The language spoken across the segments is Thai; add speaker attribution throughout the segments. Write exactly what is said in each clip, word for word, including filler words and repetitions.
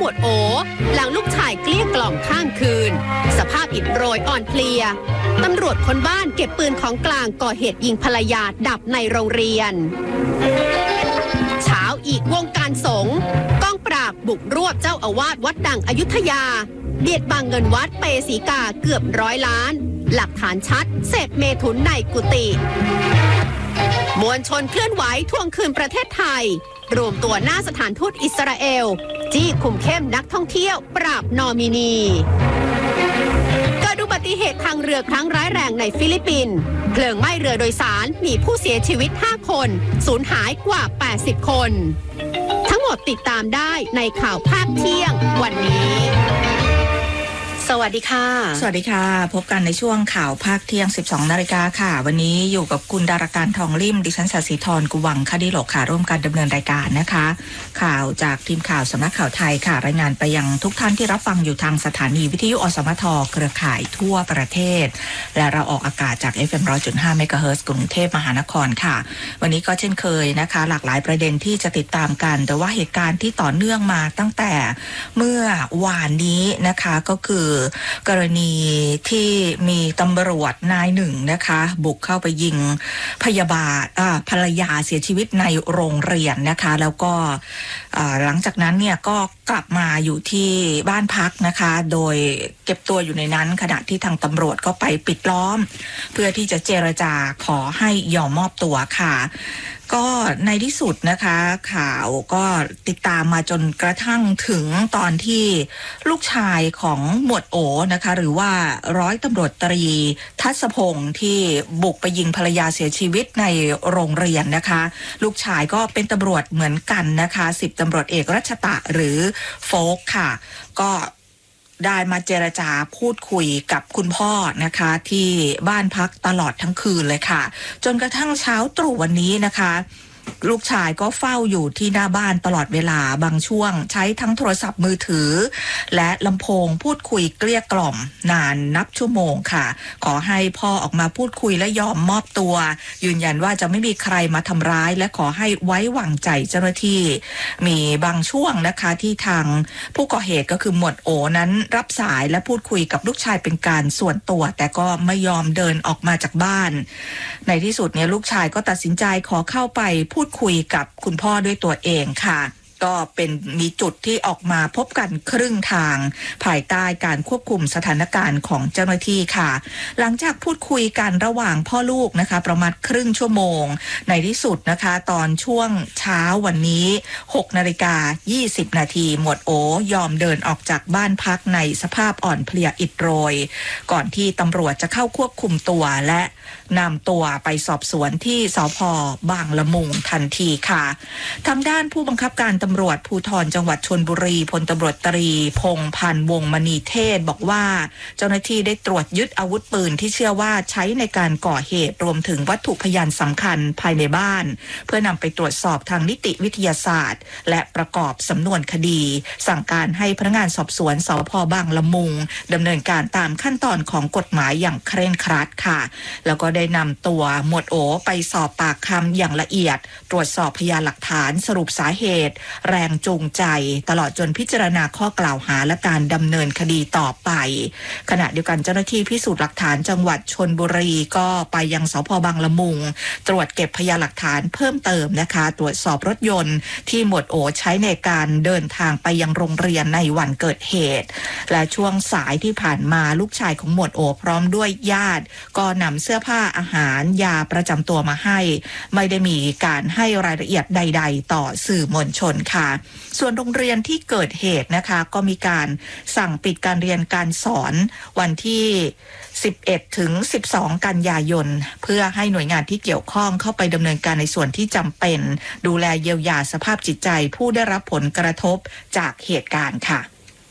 Speaker 1: วดโอหลังลูกชายเกลี้ยกล่อมข้ามคืนสภาพอิดโรยอ่อนเพลียตำรวจค้นบ้านเก็บปืนของกลางก่อเหตุยิงภรรยาดับในโรงเรียนเช้าอีกวงการสงฆ์กองปราบบุกรวบเจ้าอาวาสวัดดังอยุธยาเบียดบังเงินวัดเปสีกาเกือบร้อยล้านหลักฐานชัดเสพเมถุนในกุฏิมวลชนเคลื่อนไหวทวงคืนประเทศไทยรวมตัวหน้าสถานทูตอิสราเอลจี้คุมเข้มนักท่องเที่ยวปราบนอมินีเกิดอุบัติเหตุทางเรือครั้งร้ายแรงในฟิลิปปินส์เพลิงไหม้เรือโดยสารมีผู้เสียชีวิตห้าคนสูญหายกว่าแปดสิบคนทั้งหมดติดตามได้ในข่าวภาคเที่ยงวันนี้สวัสดีค่ะ
Speaker 2: สวัสดีค่ะพบกันในช่วงข่าวภาคเที่ยง สิบสองนาฬิกาค่ะวันนี้อยู่กับคุณดาราการทองลิ่มดิฉันศศิธรกุวังคดีหลกค่ะร่วมกันดำเนินรายการนะคะข่าวจากทีมข่าวสำนักข่าวไทยค่ะรายงานไปยังทุกท่านที่รับฟังอยู่ทางสถานีวิทยุอสมทเครือข่ายทั่วประเทศและเราออกอากาศจาก เอฟ เอ็ม หนึ่งร้อยจุดห้า เมกะเฮิรตซ์กรุงเทพมหานครค่ะวันนี้ก็เช่นเคยนะคะหลากหลายประเด็นที่จะติดตามกันแต่ว่าเหตุการณ์ที่ต่อเนื่องมาตั้งแต่เมื่อวานนี้นะคะก็คือกรณีที่มีตำรวจนายหนึ่งนะคะบุกเข้าไปยิงพยาบาลภรรยาเสียชีวิตในโรงเรียนนะคะแล้วก็หลังจากนั้นเนี่ยก็กลับมาอยู่ที่บ้านพักนะคะโดยเก็บตัวอยู่ในนั้นขณะที่ทางตำรวจก็ไปปิดล้อมเพื่อที่จะเจรจาขอให้ยอมมอบตัวค่ะก็ในที่สุดนะคะข่าวก็ติดตามมาจนกระทั่งถึงตอนที่ลูกชายของหมวดโอนะคะหรือว่าร้อยตำรวจตรีทัศพงศ์ที่บุกไปยิงภรรยาเสียชีวิตในโรงเรียนนะคะลูกชายก็เป็นตำรวจเหมือนกันนะคะสิบตำรวจเอกรัชตะหรือโฟกค่ะก็ได้มาเจรจาพูดคุยกับคุณพ่อนะคะที่บ้านพักตลอดทั้งคืนเลยค่ะจนกระทั่งเช้าตรู่วันนี้นะคะลูกชายก็เฝ้าอยู่ที่หน้าบ้านตลอดเวลาบางช่วงใช้ทั้งโทรศัพท์มือถือและลำโพงพูดคุยเกลี้ยกล่อมนานนับชั่วโมงค่ะขอให้พ่อออกมาพูดคุยและยอมมอบตัวยืนยันว่าจะไม่มีใครมาทำร้ายและขอให้ไว้วางใจเจ้าหน้าที่มีบางช่วงนะคะที่ทางผู้ก่อเหตุก็คือหมวดโอนั้นรับสายและพูดคุยกับลูกชายเป็นการส่วนตัวแต่ก็ไม่ยอมเดินออกมาจากบ้านในที่สุดเนี่ยลูกชายก็ตัดสินใจขอเข้าไปพูดคุยกับคุณพ่อด้วยตัวเองค่ะก็เป็นมีจุดที่ออกมาพบกันครึ่งทางภายใต้การควบคุมสถานการณ์ของเจ้าหน้าที่ค่ะหลังจากพูดคุยกันระหว่างพ่อลูกนะคะประมาณครึ่งชั่วโมงในที่สุดนะคะตอนช่วงเช้าวันนี้ หกนาฬิกายี่สิบนาทีหมวดโอยอมเดินออกจากบ้านพักในสภาพอ่อนเพลียอิดโรยก่อนที่ตำรวจจะเข้าควบคุมตัวและนำตัวไปสอบสวนที่สภ.บางละมุงทันทีค่ะทางด้านผู้บังคับการตำรวจภูธรจังหวัดชลบุรีพลตำรวจตรีพงษ์พันธ์วงศ์มณีเทศบอกว่าเจ้าหน้าที่ได้ตรวจยึดอาวุธปืนที่เชื่อว่าใช้ในการก่อเหตุรวมถึงวัตถุพยานสำคัญภายในบ้านเพื่อนำไปตรวจสอบทางนิติวิทยาศาสตร์และประกอบสำนวนคดีสั่งการให้พนักงานสอบสวนสภ.บางละมุงดำเนินการตามขั้นตอนของกฎหมายอย่างเคร่งครัดค่ะแล้วก็ได้นำตัวหมวดโอไปสอบปากคำอย่างละเอียดตรวจสอบพยานหลักฐานสรุปสาเหตุแรงจูงใจตลอดจนพิจารณาข้อกล่าวหาและการดำเนินคดีต่อไปขณะเดียวกันเจ้าหน้าที่พิสูจน์หลักฐานจังหวัดชลบุรีก็ไปยังสภ.บางละมุงตรวจเก็บพยานหลักฐานเพิ่มเติมนะคะตรวจสอบรถยนต์ที่หมวดโอใช้ในการเดินทางไปยังโรงเรียนในวันเกิดเหตุและช่วงสายที่ผ่านมาลูกชายของหมวดโอพร้อมด้วยญาติก็นำเสื้อผ้าอาหารยาประจำตัวมาให้ไม่ได้มีการให้รายละเอียดใดๆต่อสื่อมวลชนค่ะส่วนโรงเรียนที่เกิดเหตุนะคะก็มีการสั่งปิดการเรียนการสอนวันที่สิบเอ็ดถึงสิบสองกันยายนเพื่อให้หน่วยงานที่เกี่ยวข้องเข้าไปดำเนินการในส่วนที่จำเป็นดูแลเยียวยาสภาพจิตใจผู้ได้รับผลกระทบจากเหตุการณ์ค่ะ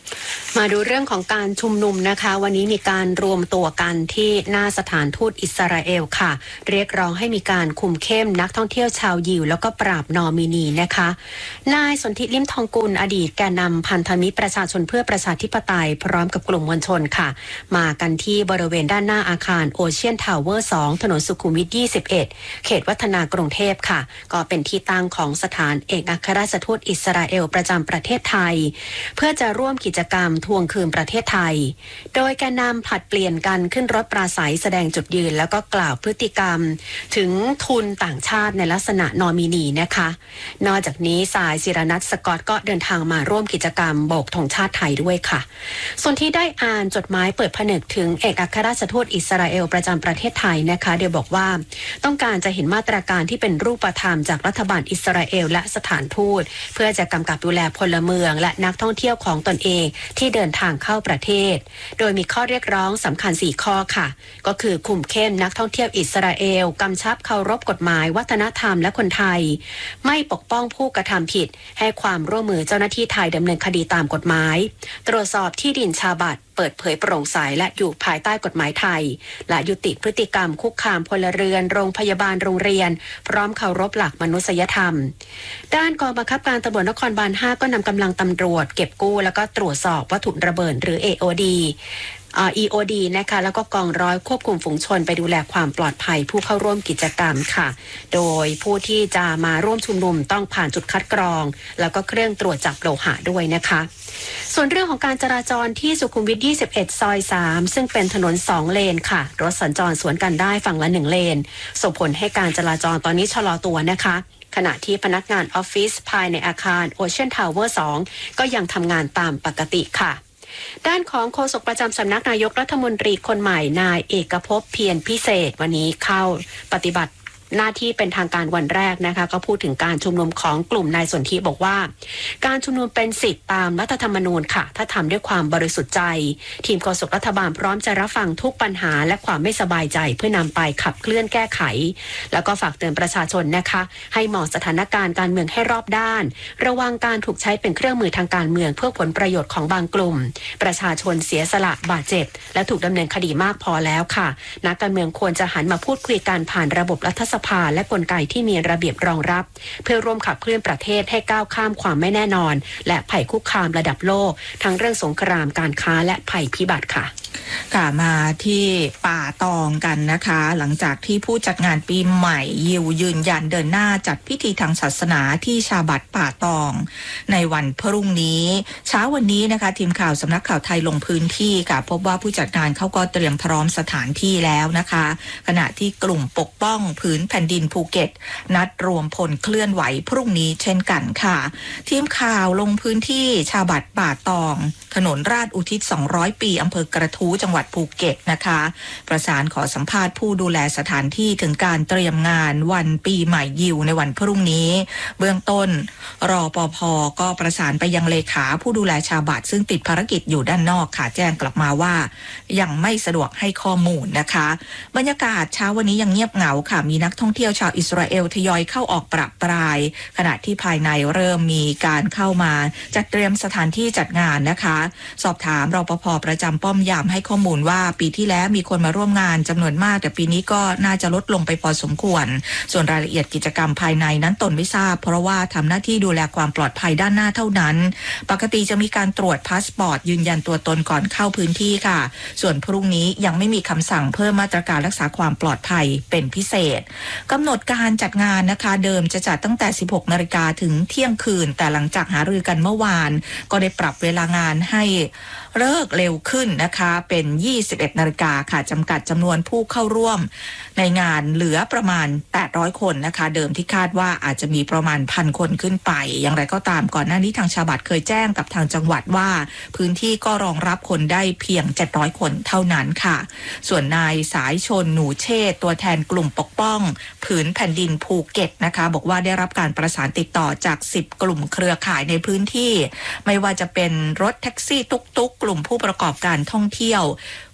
Speaker 1: มาดูเรื่องของการชุมนุมนะคะวันนี้มีการรวมตัวกันที่หน้าสถานทูตอิสราเอลค่ะเรียกร้องให้มีการคุมเข้มนักท่องเที่ยวชาวยิวแล้วก็ปราบนอมินีนะคะนายสนธิลิ้มทองกุลอดีตแกนนำพันธมิตรประชาชนเพื่อประชาธิปไตยพร้อมกับกลุ่มมวลชนค่ะมากันที่บริเวณด้านหน้าอาคารโอเชียนทาวเวอร์สองถนนสุขุมวิทยี่สิบเอ็ดเขตวัฒนากรุงเทพค่ะก็เป็นที่ตั้งของสถานเอกอัครราชทูตอิสราเอลประจำประเทศไทยเพื่อจะร่วมกิจกรรมทวงคืนประเทศไทยโดยแกนนำผลัดเปลี่ยนกันขึ้นรถปราศัยแสดงจุดยืนแล้วก็กล่าวพฤติกรรมถึงทุนต่างชาติในลักษณะนอมินีนะคะนอกจากนี้สายศิรนัทสกอตก็เดินทางมาร่วมกิจกรรมโบกธงชาติไทยด้วยค่ะส่วนที่ได้อ่านจดหมายเปิดผนึกถึงเอกอัครราชทูตอิสราเอลประจำประเทศไทยนะคะโดยบอกว่าต้องการจะเห็นมาตรการที่เป็นรูปธรรมจากรัฐบาลอิสราเอลและสถานทูตเพื่อจะกำกับดูแลพลเมืองและนักท่องเที่ยวของตนเองที่เดินทางเข้าประเทศโดยมีข้อเรียกร้องสำคัญสี่ข้อค่ะก็คือคุมเข้มนักท่องเที่ยวอิสราเอลกำชับเคารพกฎหมายวัฒนธรรมและคนไทยไม่ปกป้องผู้กระทำผิดให้ความร่วมมือเจ้าหน้าที่ไทยดำเนินคดีตามกฎหมายตรวจสอบที่ดินชาวบัตรเปิดเผยโปร่งใสและอยู่ภายใต้กฎหมายไทยและยุติพฤติกรรมคุกคามพลเรือนโรงพยาบาลโรงเรียนพร้อมเคารพหลักมนุษยธรรมด้านกองบังคับการตำรวจนครบาลห้าก็นำกำลังตำรวจเก็บกู้แล้วก็ตรวจสอบวัตถุระเบิดหรือ เอ โอ ดี อี โอ ดี นะคะแล้วก็กองร้อยควบคุมฝูงชนไปดูแลความปลอดภัยผู้เข้าร่วมกิจกรรมค่ะโดยผู้ที่จะมาร่วมชุมนุมต้องผ่านจุดคัดกรองแล้วก็เครื่องตรวจจับโลหะด้วยนะคะส่วนเรื่องของการจราจรที่สุขุมวิทยี่สิบเอ็ดซอยสามซึ่งเป็นถนนสองเลนค่ะรถสัญจรสวนกันได้ฝั่งละหนึ่งเลนส่งผลให้การจราจรตอนนี้ชะลอตัวนะคะขณะที่พนักงานออฟฟิศภายในอาคารโอเชียนทาวเวอร์สองก็ยังทำงานตามปกติค่ะด้านของโฆษกประจำสำนักนายกรัฐมนตรีคนใหม่นายเอกภพเพียรพิเศษวันนี้เข้าปฏิบัติหน้าที่เป็นทางการวันแรกนะคะก็พูดถึงการชุมนุมของกลุ่มนายสนธิบอกว่าการชุมนุมเป็นสิทธิตามรัฐธรรมนูญค่ะถ้าทำด้วยความบริสุทธิ์ใจทีมโฆษกรัฐบาลพร้อมจะรับฟังทุกปัญหาและความไม่สบายใจเพื่อนำไปขับเคลื่อนแก้ไขแล้วก็ฝากเตือนประชาชนนะคะให้มองสถานการณ์การเมืองให้รอบด้านระวังการถูกใช้เป็นเครื่องมือทางการเมืองเพื่อผลประโยชน์ของบางกลุ่มประชาชนเสียสละบาดเจ็บและถูกดำเนินคดีมากพอแล้วค่ะนักการเมืองควรจะหันมาพูดคุยกันผ่านระบบรัฐสภาและกลไกที่มีระเบียบรองรับเพื่อร่วมขับเคลื่อนประเทศให้ก้าวข้ามความไม่แน่นอนและภัยคุกคามระดับโลกทั้งเรื่องสงครามการค้าและภัยพิบัติค่ะ
Speaker 2: ค่ะมาที่ป่าตองกันนะคะหลังจากที่ผู้จัดงานปีใหม่ยิวยืนยันเดินหน้าจัดพิธีทางศาสนาที่ชาบัดป่าตองในวันพรุ่งนี้เช้าวันนี้นะคะทีมข่าวสำนักข่าวไทยลงพื้นที่ค่ะพบว่าผู้จัดงานเขาก็เตรียมพร้อมสถานที่แล้วนะคะขณะที่กลุ่มปกป้องผืนแผ่นดินภูเก็ตนัดรวมพลเคลื่อนไหวพรุ่งนี้เช่นกันค่ะทีมข่าวลงพื้นที่ชาบัดป่าตองถนนราชอุทิศสองร้อยปีอำเภอกระทู้จังหวัดภูเก็ตนะคะประสานขอสัมภาษณ์ผู้ดูแลสถานที่ถึงการเตรียมงานวันปีใหม่ยิวในวันพรุ่งนี้เบื้องต้นรปภ.ก็ประสานไปยังเลขาผู้ดูแลชาบัดซึ่งติดภารกิจอยู่ด้านนอกค่ะแจ้งกลับมาว่ายังไม่สะดวกให้ข้อมูลนะคะบรรยากาศเช้าวันนี้ยังเงียบเหงาค่ะมีนักท่องเที่ยวชาวอิสราเอลทยอยเข้าออกประปรายขณะที่ภายในเริ่มมีการเข้ามาจัดเตรียมสถานที่จัดงานนะคะสอบถามรปภ.ประจำป้อมยามให้ข้อมูลว่าปีที่แล้วมีคนมาร่วมงานจำนวนมากแต่ปีนี้ก็น่าจะลดลงไปพอสมควรส่วนรายละเอียดกิจกรรมภายในนั้นตนไม่ทราบเพราะว่าทำหน้าที่ดูแลความปลอดภัยด้านหน้าเท่านั้นปกติจะมีการตรวจพาสปอร์ตยืนยันตัวตนก่อนเข้าพื้นที่ค่ะส่วนพรุ่งนี้ยังไม่มีคำสั่งเพิ่มมาตรการรักษาความปลอดภัยเป็นพิเศษกำหนดการจัดงานนะคะเดิมจะจัดตั้งแต่สิบหกนาฬิกาถึงเที่ยงคืนแต่หลังจากหารือกันเมื่อวานก็ได้ปรับเวลางานให้เลิกเร็วขึ้นนะคะเป็นยี่สิบเอ็ดนาฬิกาค่ะจำกัดจำนวนผู้เข้าร่วมในงานเหลือประมาณแปดร้อยคนนะคะเดิมที่คาดว่าอาจจะมีประมาณพันคนขึ้นไปอย่างไรก็ตามก่อนหน้านี้ทางชาบัดเคยแจ้งกับทางจังหวัดว่าพื้นที่ก็รองรับคนได้เพียงเจ็ดร้อยคนเท่านั้นค่ะส่วนนายสายชนหนูเชษตัวแทนกลุ่มปกป้องผืนแผ่นดินภูเก็ตนะคะบอกว่าได้รับการประสานติดต่อจากสิบกลุ่มเครือข่ายในพื้นที่ไม่ว่าจะเป็นรถแท็กซี่ตุ๊กๆกลุ่มผู้ประกอบการท่องเที่ยว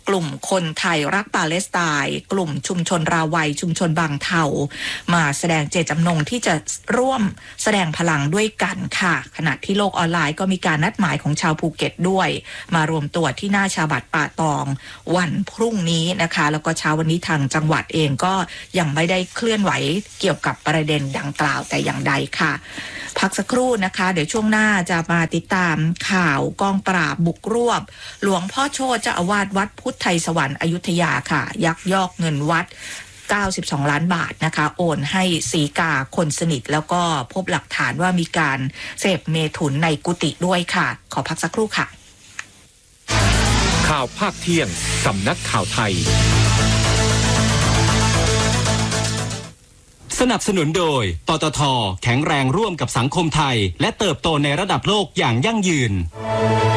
Speaker 2: กลุ่มคนไทยรักปาเลสไตน์กลุ่มชุมชนราวัยชุมชนบางเทามาแสดงเจตจำนงที่จะร่วมแสดงพลังด้วยกันค่ะขณะที่โลกออนไลน์ก็มีการนัดหมายของชาวภูเก็ตด้วยมารวมตัวที่หน้าชาบัดป่าตองวันพรุ่งนี้นะคะแล้วก็เช้าวันนี้ทางจังหวัดเองก็ยังไม่ได้เคลื่อนไหวเกี่ยวกับประเด็นดังกล่าวแต่อย่างใดค่ะพักสักครู่นะคะเดี๋ยวช่วงหน้าจะมาติดตามข่าวกองปราบบุกรวบหลวงพ่อโชติเจ้าอาวาสวัดพุทธไทยสวรรค์อยุธยาค่ะยักยอกเงินวัดเก้าสิบสองล้านบาทนะคะโอนให้สีกาคนสนิทแล้วก็พบหลักฐานว่ามีการเสพเมถุนในกุฏิด้วยค่ะขอพักสักครู่ค่ะ
Speaker 3: ข่าวภาคเที่ยงสำนักข่าวไทย
Speaker 4: สนับสนุนโดยปตท.แข็งแรงร่วมกับสังคมไทยและเติบโตในระดับโลกอย่างยั่งยืน